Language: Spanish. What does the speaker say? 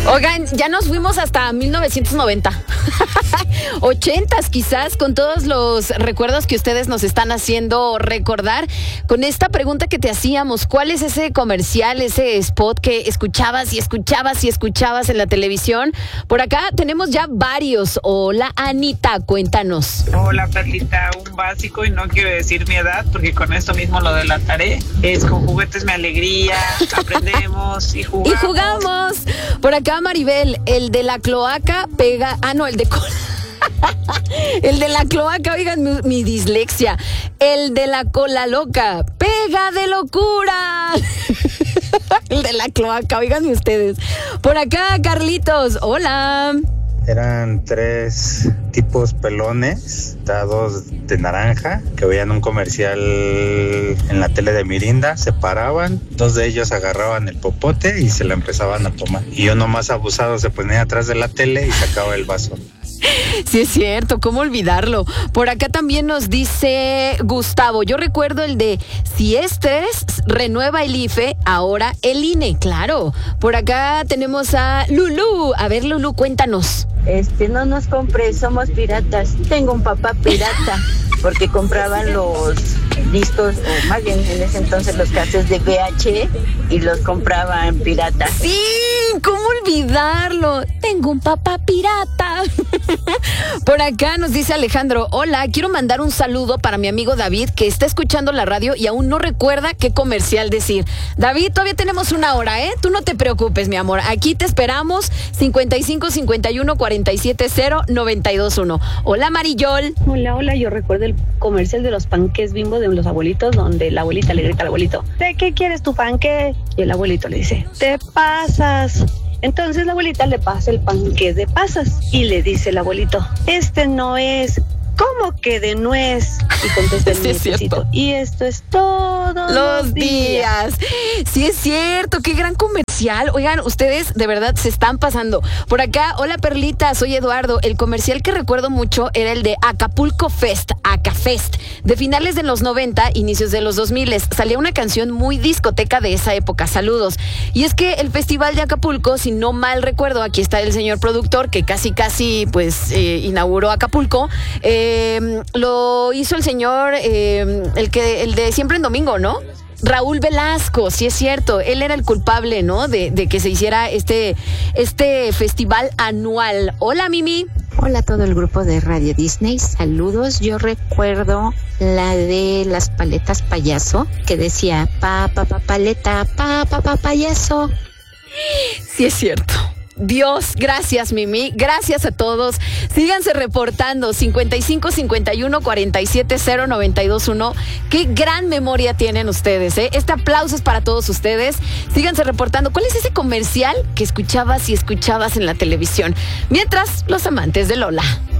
Oigan, ya nos fuimos hasta 1990. 80s quizás, con todos los recuerdos que ustedes nos están haciendo recordar. Con esta pregunta que te hacíamos, ¿cuál es ese comercial, ese spot que escuchabas y escuchabas y escuchabas en la televisión? Por acá tenemos ya varios. Hola, Anita, cuéntanos. Hola, Perlita, un básico, y no quiero decir mi edad porque con esto mismo lo delataré. Es con juguetes mi alegría, aprendemos y jugamos. Y jugamos. Por acá, Maribel, el de la cloaca pega... Ah, no, el de... El de la cloaca, oigan mi dislexia. El de la cola loca, pega de locura. El de la cloaca, oigan ustedes. Por acá, Carlitos, hola. Eran 3 tipos pelones, dados de naranja, que veían un comercial en la tele de Mirinda, se paraban, 2 de ellos agarraban el popote y se lo empezaban a tomar. Y uno más abusado se ponía atrás de la tele y sacaba el vaso. Sí, es cierto, ¿cómo olvidarlo? Por acá también nos dice Gustavo, yo recuerdo el de si es 3, renueva el IFE, ahora el INE, claro. Por acá tenemos a Lulú. A ver, Lulú, cuéntanos. No nos compres, somos piratas. Tengo un papá pirata, porque compraban los discos, o más bien en ese entonces los cassettes de VH, y los compraban piratas. Sí, ¿cómo olvidarlo? Tengo un papá pirata. Por acá nos dice Alejandro, hola, quiero mandar un saludo para mi amigo David, que está escuchando la radio y aún no recuerda qué comercial decir. David, todavía tenemos 1 hora, ¿eh? Tú no te preocupes, mi amor. Aquí te esperamos, 55 51 47 0 92 1. Hola, Marillol. Hola, yo recuerdo el comercial de los panqués Bimbo de los abuelitos, donde la abuelita le grita al abuelito, ¿de qué quieres tu panqué? Y el abuelito le dice, te pasas. Entonces la abuelita le pasa el panqué de pasas y le dice el abuelito, este no es, ¿cómo que de nuez? Y contesta el nietecito, y esto es todos los días. Sí, es cierto, qué gran comercial. Oigan, ustedes de verdad se están pasando. Por acá, hola Perlita, soy Eduardo. El comercial que recuerdo mucho era el de Acapulco Fest, Acafest, de finales de los 90, inicios de los 2000. Salía una canción muy discoteca de esa época. Saludos. Y es que el Festival de Acapulco, si no mal recuerdo, aquí está el señor productor que casi pues inauguró Acapulco. Lo hizo el señor, el de Siempre en Domingo, ¿no? Raúl Velasco, sí es cierto, él era el culpable, ¿no? De que se hiciera este festival anual. Hola, Mimi. Hola a todo el grupo de Radio Disney, saludos. Yo recuerdo la de las paletas payaso, que decía paleta, payaso. Sí es cierto. Dios, gracias, Mimi, gracias a todos. Síganse reportando 55 51 47 0 92 1. Qué gran memoria tienen ustedes, ¿eh? Este aplauso es para todos ustedes. Síganse reportando. ¿Cuál es ese comercial que escuchabas y escuchabas en la televisión? Mientras, los amantes de Lola.